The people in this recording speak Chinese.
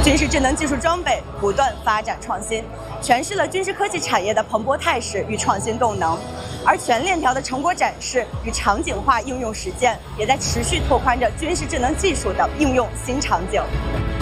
军事智能技术装备不断发展创新，诠释了军事科技产业的蓬勃态势与创新动能。而全链条的成果展示与场景化应用实践，也在持续拓宽着军事智能技术的应用新场景。